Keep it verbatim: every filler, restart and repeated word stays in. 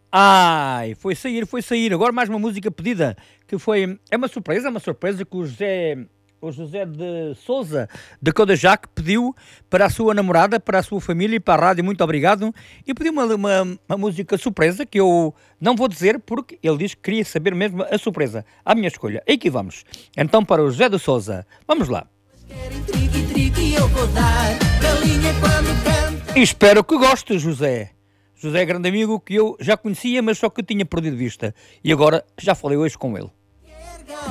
Ai, foi sair, foi sair. Agora mais uma música pedida, que foi... É uma surpresa, é uma surpresa que o José... O José de Souza, de Codajac, pediu para a sua namorada, para a sua família e para a rádio, muito obrigado, e pediu uma, uma, uma música surpresa, que eu não vou dizer, porque ele diz que queria saber mesmo a surpresa, a minha escolha. E aqui vamos. Então para o José de Souza, vamos lá. E espero que goste, José. José é grande amigo que eu já conhecia, mas só que eu tinha perdido vista. E agora já falei hoje com ele.